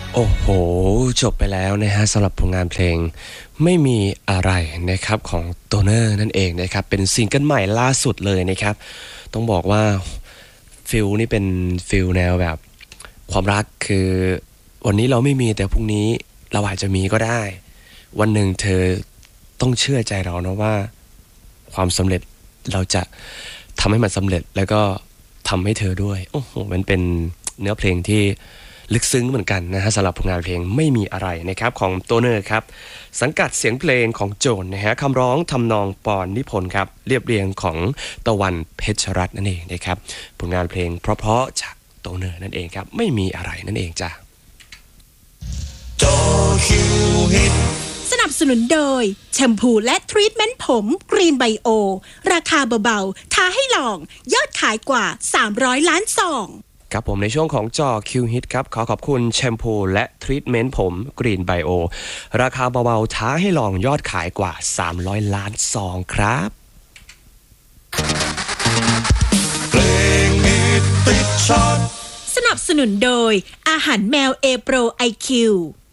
โอ้โหจบไปแล้วนะฮะสำหรับผลงานเพลงไม่มีอะไรนะครับของโตเนอร์นั่นเองนะครับเป็นซิงเกิลใหม่ล่าสุดเลยนะครับต้องบอกว่าฟิลนี่เป็นฟิลแนวแบบความรักคือวันนี้เราไม่มีแต่พรุ่งนี้เราอาจจะมีก็ได้วันหนึ่งเธอต้องเชื่อใจเรานะว่าความสำเร็จเราจะทำให้มันสำเร็จแล้วก็ทำให้เธอด้วยโอ้โหมันเป็นเนื้อเพลงที่ลึกซึ้งเหมือนกันนะฮะสำหรับผลงานเพลงไม่มีอะไรนะครับของโตเนอร์ครับสังกัดเสียงเพลงของโจนนะฮะคำร้องทำนองปอนนิพนธ์ครับเรียบเรียงของตะวันเพชรรัตน์นั่นเองนะครับผลงานเพลงเพราะๆจากโตเนอร์นั่นเองครับไม่มีอะไรนั่นเองจ้ะสนับสนุนโดยแชมพูและทรีทเมนต์ผมกรีนไบโอราคาเบาๆท้าให้ลองยอดขายกว่า300ล้านซองครับผมในช่วงของจอคิวฮิตครับขอขอบคุณแชมพูและทรีทเมนต์ผมกรีนไบโอราคาเบาๆท้าให้ลองยอดขายกว่า300ล้านซองครับเพลงฮิตติดชาร์ตสนับสนุนโดยอาหารแมวเอโปรไอคิว